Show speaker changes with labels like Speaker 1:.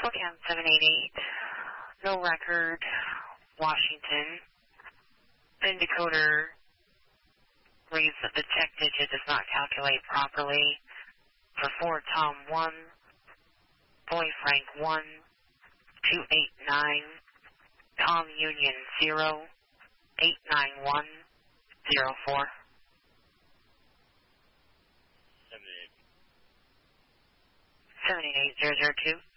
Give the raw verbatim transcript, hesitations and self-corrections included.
Speaker 1: Spokane seven eight eight, no record, Washington. The encoder reads that the check digit does not calculate properly. For four Tom one, Boy Frank one, two eight nine, Tom Union zero, eight nine one, zero four.
Speaker 2: seven eight.
Speaker 1: seven eight eight zero zero two.